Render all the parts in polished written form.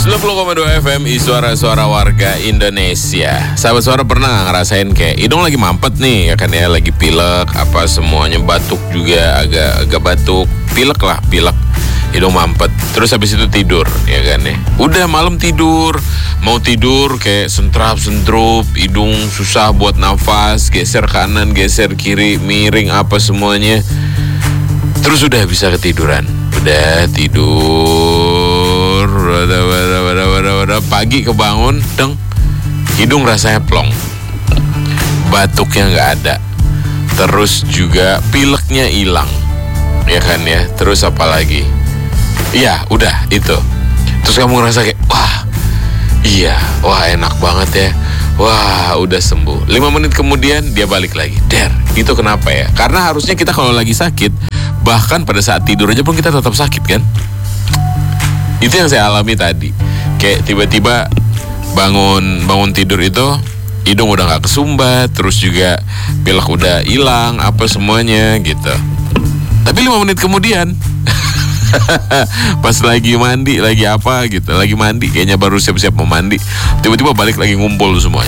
90,2 FM Suara-suara warga Indonesia. Sahabat suara pernah gak ngerasain kayak hidung lagi mampet nih, ya kan ya, lagi pilek, apa semuanya batuk juga, agak batuk, pilek, hidung mampet. Terus habis itu tidur, ya kan ya. Udah malam tidur, mau tidur kayak sentrap-sentrup, hidung susah buat nafas, geser kanan, geser kiri, miring apa semuanya. Terus udah bisa ketiduran, udah tidur, udah pagi kebangun, hidung rasanya plong, batuknya nggak ada, terus juga pileknya hilang, ya kan ya. Terus apa lagi? Iya, udah itu. Terus kamu ngerasa kayak, wah enak banget ya. Wah, udah sembuh. 5 menit kemudian dia balik lagi. Itu kenapa ya? Karena harusnya kita kalau lagi sakit, bahkan pada saat tidur aja pun kita tetap sakit kan? Itu yang saya alami tadi. Kayak tiba-tiba bangun tidur itu, hidung udah gak kesumbat, terus juga pilek udah hilang, apa semuanya gitu. Tapi 5 menit kemudian pas lagi mandi, lagi apa gitu, lagi mandi, kayaknya baru siap-siap mau mandi, tiba-tiba balik lagi ngumpul semuanya.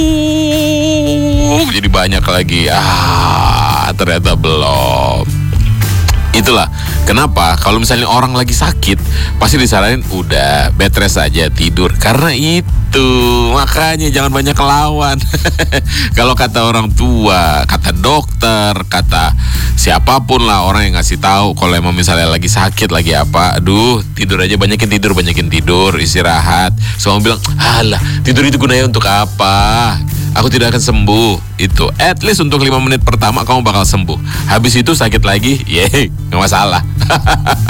Jadi banyak lagi. Ternyata belum. Itulah kenapa kalau misalnya orang lagi sakit pasti disaranin udah bed rest aja, tidur. Karena itu makanya jangan banyak lawan. Kalau kata orang tua, kata dokter, kata siapapun lah orang yang ngasih tahu kalau emang misalnya lagi sakit, lagi apa, tidur aja, banyakin tidur, istirahat. Semua bilang, alah tidur itu gunanya untuk apa? Aku tidak akan sembuh. Itu at least untuk 5 menit pertama kamu bakal sembuh. Habis itu sakit lagi, nggak masalah.